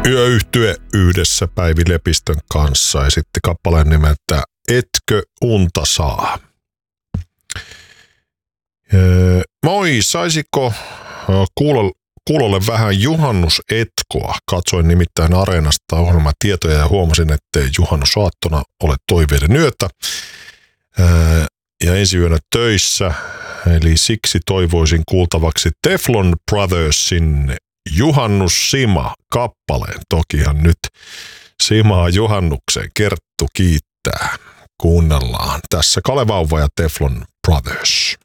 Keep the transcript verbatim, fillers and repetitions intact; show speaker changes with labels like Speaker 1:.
Speaker 1: Yöyhtye yhdessä Päivi Lepistön kanssa esitti kappaleen nimeltä Etkö unta saa. Öö, moi, saisiko kuulolle, kuulolle vähän juhannusetkoa? Katsoin nimittäin Areenasta ohjelmatietoja ja huomasin, ettei juhannusaattona ole toiveiden yötä. Öö, ja ensi yönä töissä, eli siksi toivoisin kuultavaksi Teflon Brothersin Juhannus Sima kappaleen. Tokihan nyt Simaa juhannukseen. Kerttu kiittää. Kuunnellaan tässä Kale Vauva ja Teflon Brothers.